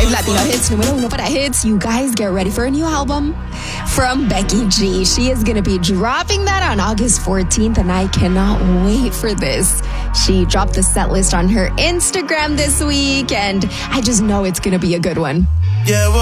Latino Hits, número uno para hits. You guys get ready for a new album from Becky G. She is going to be dropping that on August 14th, and I cannot wait for this. She dropped the set list on her Instagram this week, and I just know it's going to be a good one. Yeah,